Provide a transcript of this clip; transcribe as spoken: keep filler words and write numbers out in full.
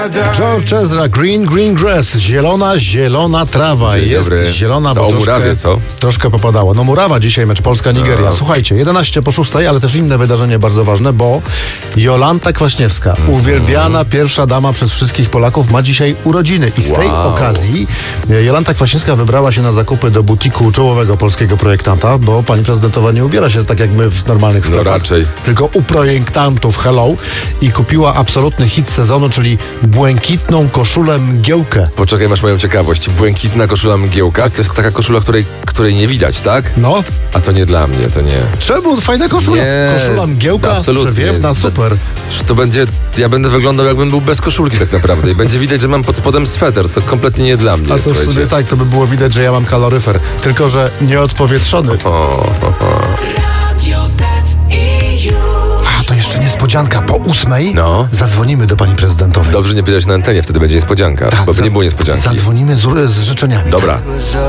George Ezra, Green Green Grass, zielona, zielona trawa. Dzień Jest dobry. zielona, To bo o troszkę, Murawie, co? troszkę popadało. No Murawa dzisiaj, mecz Polska-Nigeria. No. Słuchajcie, jedenaście po szóstej, ale też inne wydarzenie bardzo ważne, bo Jolanta Kwaśniewska, Mhm. uwielbiana pierwsza dama przez wszystkich Polaków, ma dzisiaj urodziny. I z tej Wow. okazji Jolanta Kwaśniewska wybrała się na zakupy do butiku czołowego polskiego projektanta, bo pani prezydentowa nie ubiera się tak jak my w normalnych sklepach. No raczej. Tylko u projektantów Hello i kupiła absolutny hit sezonu, czyli błękitną koszulę mgiełkę. Poczekaj, masz moją ciekawość. Błękitna koszula mgiełka. To jest taka koszula, której, której nie widać, tak? No, A to nie dla mnie, to nie. czemu? Fajna koszula. Nie, Koszula mgiełka, absolutnie. przewiewna, super. To, to będzie, ja będę wyglądał, jakbym był bez koszulki tak naprawdę i będzie widać, że mam pod spodem sweter. To kompletnie nie dla mnie, A to w słuchajcie. sumie tak, to by było widać, że ja mam kaloryfer. Tylko, że nieodpowietrzony. O, o, o. Radio Z i już. A, to jeszcze niespodzianka. Po ósmej No. zadzwonimy do pani prezydentowej. Dobrze nie powiedziałeś na antenie, wtedy będzie niespodzianka, bo by za- nie było niespodzianki. Zadzwonimy z, z życzeniami. Dobra.